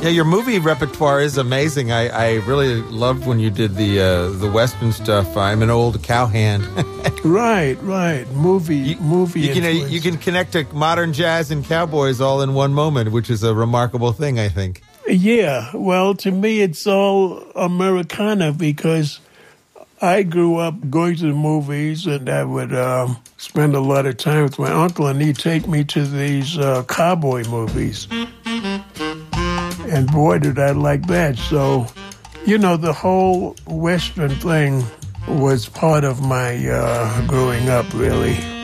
Yeah, your movie repertoire is amazing. I really loved when you did the Western stuff. I'm an old cowhand. Right. Movie. You can connect to modern jazz and cowboys all in one moment, which is a remarkable thing, I think. Yeah, well, to me, it's all Americana because I grew up going to the movies, and I would spend a lot of time with my uncle, and he'd take me to these cowboy movies. And boy, did I like that. So, the whole Western thing was part of my growing up, really.